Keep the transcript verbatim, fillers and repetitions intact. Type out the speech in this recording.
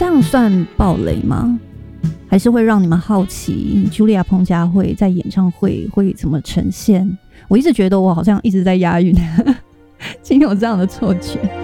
这样算爆雷吗？还是会让你们好奇 Julia 彭佳慧在演唱会会怎么呈现？我一直觉得我好像一直在押韵，请有这样的错觉。